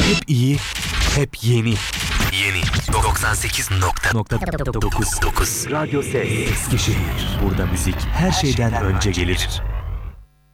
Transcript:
Hep iyi, hep yeni. Yeni 98.9 Radyo Ses. Eskişehir. Burada müzik her şeyden önce gelir.